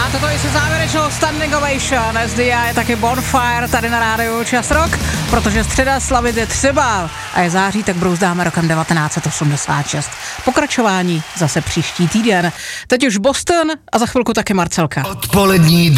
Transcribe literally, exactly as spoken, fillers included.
Znáte to i se závěrečnou Standing Ovation. S D I je taky Bonfire tady na rádiu Čas Rock, protože středa slavit je třeba a je září, tak brouzdáme rokem devatenáct osmdesát šest. Pokračování zase příští týden. Teď už Boston a za chvilku taky Marcelka. Odpolední